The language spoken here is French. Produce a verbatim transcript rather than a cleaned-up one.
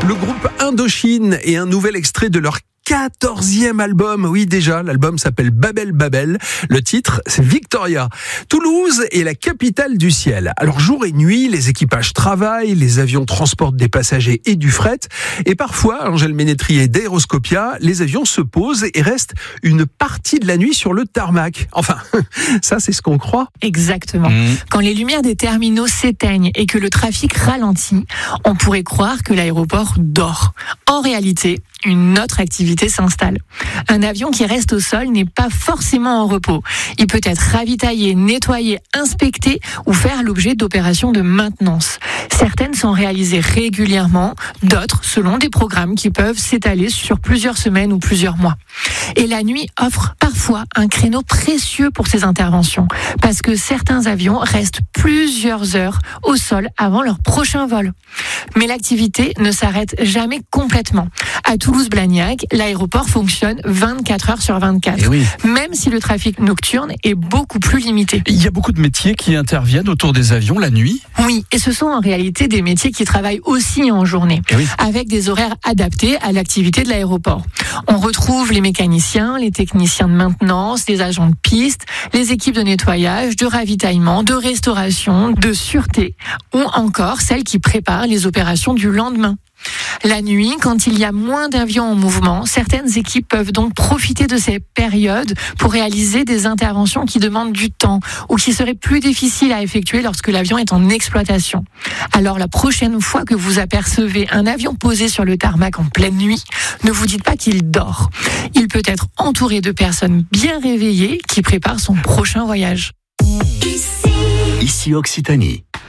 Le groupe Indochine et un nouvel extrait de leur quatorzième album. Oui, déjà, l'album s'appelle Babel Babel. Le titre, c'est Victoria. Toulouse est la capitale du ciel. Alors, jour et nuit, les équipages travaillent, les avions transportent des passagers et du fret. Et parfois, Angèle Ménétrier d'Aéroscopia, les avions se posent et restent une partie de la nuit sur le tarmac. Enfin, ça, c'est ce qu'on croit. Exactement. Mmh. Quand les lumières des terminaux s'éteignent et que le trafic ralentit, on pourrait croire que l'aéroport dort. En réalité, une autre activité s'installe. Un avion qui reste au sol n'est pas forcément en repos. Il peut être ravitaillé, nettoyé, inspecté ou faire l'objet d'opérations de maintenance. Certaines sont réalisées régulièrement, d'autres selon des programmes qui peuvent s'étaler sur plusieurs semaines ou plusieurs mois. Et la nuit offre parfois un créneau précieux pour ces interventions, parce que certains avions restent plusieurs heures au sol avant leur prochain vol. Mais l'activité ne s'arrête jamais complètement. À Toulouse-Blagnac, l'aéroport fonctionne vingt-quatre heures sur vingt-quatre, Eh oui. même si le trafic nocturne est beaucoup plus limité. Il y a beaucoup de métiers qui interviennent autour des avions la nuit. Oui, et ce sont en réalité des métiers qui travaillent aussi en journée, Eh oui. avec des horaires adaptés à l'activité de l'aéroport. On retrouve les mécaniciens, les techniciens de maintenance, les agents de piste, les équipes de nettoyage, de ravitaillement, de restauration, de sûreté, ou encore celles qui préparent les opérations du lendemain. La nuit, quand il y a moins d'avions en mouvement, certaines équipes peuvent donc profiter de ces périodes pour réaliser des interventions qui demandent du temps ou qui seraient plus difficiles à effectuer lorsque l'avion est en exploitation. Alors la prochaine fois que vous apercevez un avion posé sur le tarmac en pleine nuit, ne vous dites pas qu'il dort. Il peut être entouré de personnes bien réveillées qui préparent son prochain voyage. Ici Occitanie.